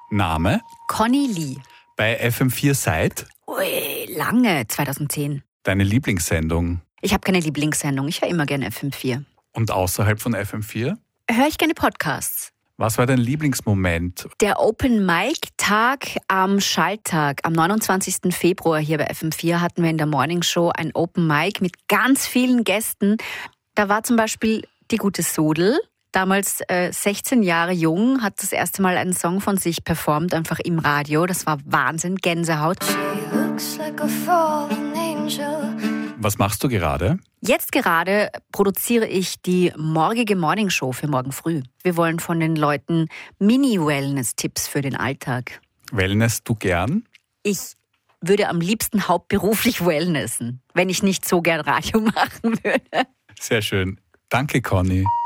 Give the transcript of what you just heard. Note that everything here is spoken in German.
Name? Conny Lee. Bei FM4 seit? Ui, lange, 2010. Deine Lieblingssendung? Ich habe keine Lieblingssendung, ich höre immer gerne FM4. Und außerhalb von FM4? Höre ich gerne Podcasts. Was war dein Lieblingsmoment? Der Open-Mic-Tag am Schalltag. Am 29. Februar hier bei FM4 hatten wir in der Morningshow ein Open-Mic mit ganz vielen Gästen. Da war zum Beispiel die gute Sodel, damals 16 Jahre jung, hat das erste Mal einen Song von sich performt, einfach im Radio. Das war Wahnsinn, Gänsehaut. Was machst du gerade? Jetzt gerade produziere ich die morgige Morningshow für morgen früh. Wir wollen von den Leuten Mini-Wellness-Tipps für den Alltag. Wellness du gern? Ich würde am liebsten hauptberuflich wellnessen, wenn ich nicht so gern Radio machen würde. Sehr schön. Danke, Conny.